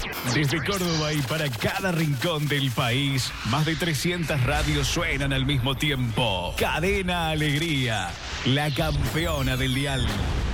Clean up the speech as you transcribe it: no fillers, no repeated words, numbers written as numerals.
Desde Córdoba y para cada rincón del país, más de 300 radios suenan al mismo tiempo. Cadena Alegría, la campeona del dial.